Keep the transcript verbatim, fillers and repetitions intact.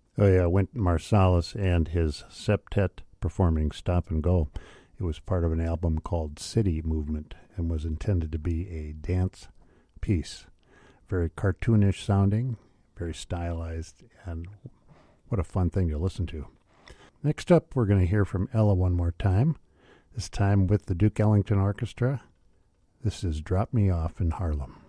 Oh yeah, Wynton Marsalis and his septet performing Stop and Go. It was part of an album called City Movement and was intended to be a dance piece. Very cartoonish sounding, very stylized, and what a fun thing to listen to. Next up, we're going to hear from Ella one more time, this time with the Duke Ellington Orchestra. This is Drop Me Off in Harlem.